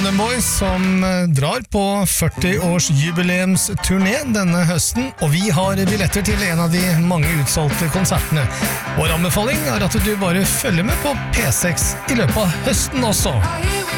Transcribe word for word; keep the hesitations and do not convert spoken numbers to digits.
Them Boys som drar på førti-årsjubileumsturné denne høsten, og vi har billetter til en av de mange utsolgte konsertene. Vår anbefaling er at du bare følger med på P seks i løpet av høsten også.